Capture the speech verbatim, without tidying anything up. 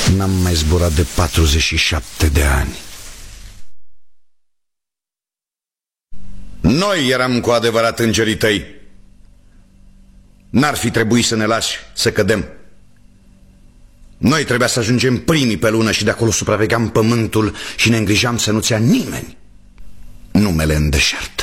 N-am mai zburat de patruzeci și șapte de ani. Noi eram cu adevărat îngerii tăi. N-ar fi trebuit să ne lași să cădem. Noi trebuia să ajungem primii pe lună și de acolo supravegheam pământul și ne îngrijam să nu-ți ia nimeni numele în deșert.